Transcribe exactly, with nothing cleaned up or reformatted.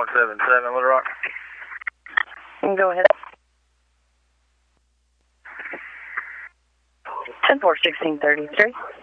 one seven seven, Little Rock. Go ahead. ten four sixteen thirty-three.